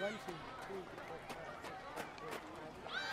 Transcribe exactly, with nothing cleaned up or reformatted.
one, two, three, four, five, six, seven, eight, nine, ten.